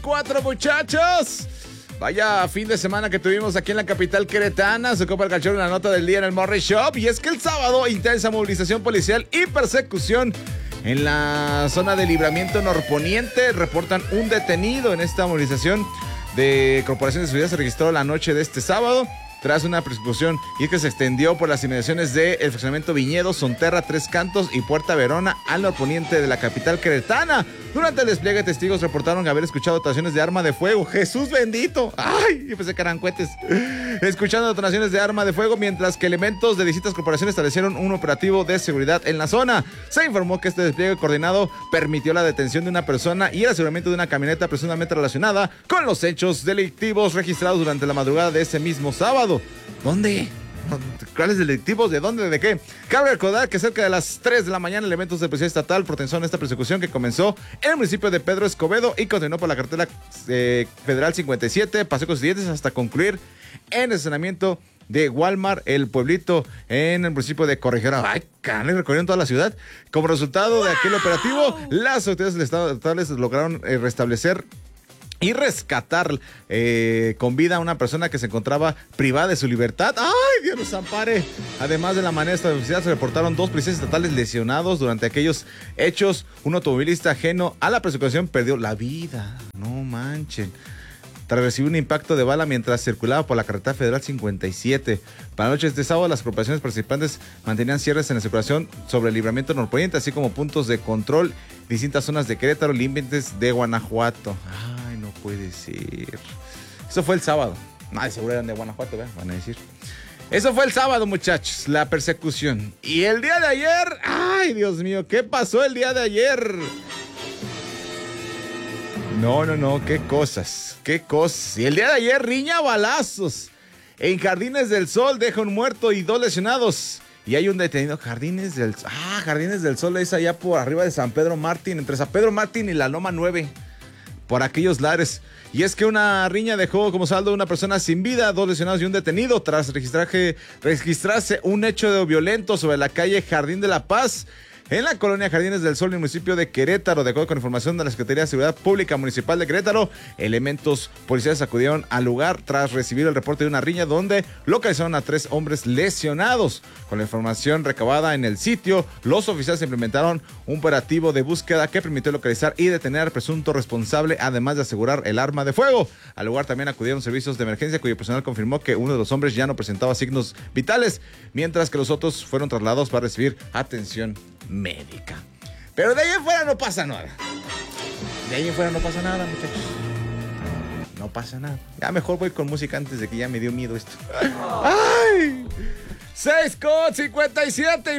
4, muchachos. Vaya fin de semana que tuvimos aquí en la capital queretana. Se copa el cachorro en la nota del día en el Morning Shop. Y es que el sábado, intensa movilización policial y persecución en la zona de Libramiento Norponiente. Reportan un detenido en esta movilización de Corporación de Seguridad. Se registró la noche de este sábado tras una persecución, y es que se extendió por las inmediaciones del fraccionamiento Viñedo, Sonterra, Tres Cantos y Puerta Verona al norponiente de la capital queretana. Durante el despliegue, testigos reportaron haber escuchado detonaciones de arma de fuego. ¡Jesús bendito! ¡Ay! Yo pensé que eran cohetes. Escuchando detonaciones de arma de fuego, mientras que elementos de distintas corporaciones establecieron un operativo de seguridad en la zona. Se informó que este despliegue coordinado permitió la detención de una persona y el aseguramiento de una camioneta presuntamente relacionada con los hechos delictivos registrados durante la madrugada de ese mismo sábado. ¿Dónde? ¿Cuáles delictivos? ¿De dónde? ¿De qué? Cabe recordar que cerca de las 3 de la mañana elementos de policía estatal protección esta persecución que comenzó en el municipio de Pedro Escobedo y continuó por la carretera Federal 57, Paseo Constituyentes, hasta concluir en el estacionamiento de Walmart, el pueblito en el municipio de Corregidora. ¡Ay, caray! Recorrieron toda la ciudad. Como resultado de aquel operativo, las autoridades del estado estatales lograron restablecer y rescatar con vida a una persona que se encontraba privada de su libertad. ¡Ay, Dios nos ampare! Además de la manera de esta velocidad, se reportaron 2 policías estatales lesionados durante aquellos hechos. Un automovilista ajeno a la persecución perdió la vida. No manchen. Tras recibir un impacto de bala mientras circulaba por la carretera Federal 57. Para la noche de este sábado, las corporaciones participantes mantenían cierres en la circulación sobre el Libramiento Norponiente, así como puntos de control en distintas zonas de Querétaro, límites de Guanajuato. Ay, no puede ser. Eso fue el sábado. De seguro eran de Guanajuato, ¿verdad? Van a decir. Eso fue el sábado, muchachos, la persecución. Y el día de ayer, ay, Dios mío, ¿qué pasó el día de ayer? No, qué cosas. Y el día de ayer, riña a balazos. En Jardines del Sol deja un muerto y 2 lesionados. Y hay un detenido. Jardines del Sol es allá por arriba de San Pedro Mártir, entre San Pedro Mártir y la Loma 9. Por aquellos lares. Y es que una riña dejó como saldo una persona sin vida, 2 lesionados y un detenido tras registrarse un hecho violento sobre la calle Jardín de la Paz, en la colonia Jardines del Sol, en el municipio de Querétaro. De acuerdo con información de la Secretaría de Seguridad Pública Municipal de Querétaro, elementos policiales acudieron al lugar tras recibir el reporte de una riña donde localizaron a 3 hombres lesionados. Con la información recabada en el sitio, los oficiales implementaron un operativo de búsqueda que permitió localizar y detener al presunto responsable, además de asegurar el arma de fuego. Al lugar también acudieron servicios de emergencia, cuyo personal confirmó que uno de los hombres ya no presentaba signos vitales, mientras que los otros fueron trasladados para recibir atención médica. Pero de ahí en fuera no pasa nada. Muchachos. No pasa nada. Ya mejor voy con música antes de que ya me dio miedo esto. ¡Ay! 6:57